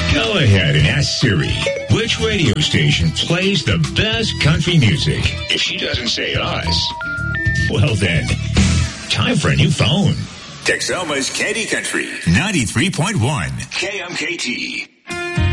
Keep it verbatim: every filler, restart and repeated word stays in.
Go ahead and ask Siri which radio station plays the best country music. If she doesn't say us, well then, time for a new phone. Texoma's Candy Country, ninety-three point one K M K T.